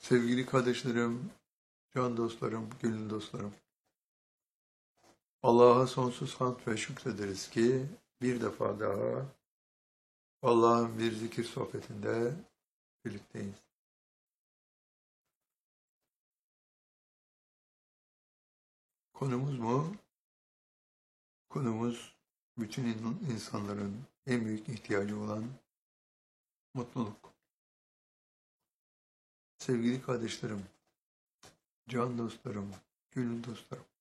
Sevgili kardeşlerim, can dostlarım, gönül dostlarım. Allah'a sonsuz hamd ve şükrederiz ki bir defa daha Allah'ın bir zikir sohbetinde birlikteyiz. Konumuz mu? Konumuz bütün insanların en büyük ihtiyacı olan mutluluk. Sevgili kardeşlerim, can dostlarım, gönül dostlarım.